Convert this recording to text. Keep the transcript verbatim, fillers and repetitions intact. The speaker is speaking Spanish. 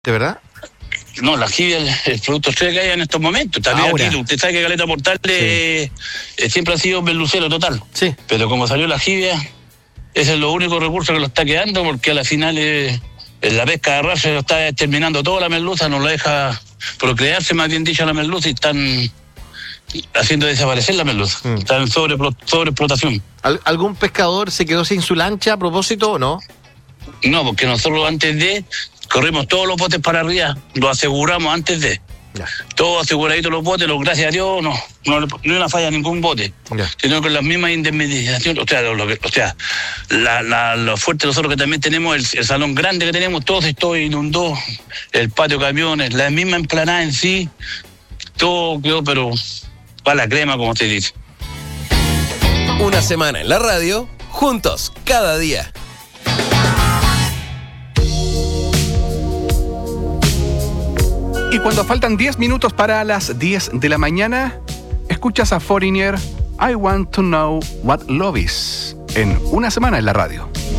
¿De verdad? No, la jibia es el producto estrella que hay en estos momentos. También Ahora. aquí, usted sabe que Caleta Portal Sí. eh, eh, siempre ha sido merlucero total. Sí. Pero como salió la jibia, ese es lo único recurso que lo está quedando, porque a la final eh, en la pesca de arrastre se lo está exterminando toda la merluza, no la deja procrearse, más bien dicho, la merluza, y están haciendo desaparecer la merluza. Mm. Están en sobre, sobreexplotación. ¿Al- ¿Algún pescador se quedó sin su lancha a propósito o no? No, porque nosotros antes de corrimos todos los botes para arriba, lo aseguramos antes de. Ya. Todos aseguraditos los botes, los, gracias a Dios, no, no, no hay una falla a ningún bote. Ya. Sino con las mismas indemnizaciones, o sea, lo, lo que- o sea la, la, lo fuerte nosotros que también tenemos, el, el salón grande que tenemos, todo esto inundó, el patio de camiones, la misma emplanada en sí, todo quedó, pero para la crema, como usted dice. Una semana en la radio, juntos, cada día. Y cuando faltan diez minutos para las diez de la mañana, escuchas a Foreigner, I Want to Know What Love Is, en Una Semana en la Radio.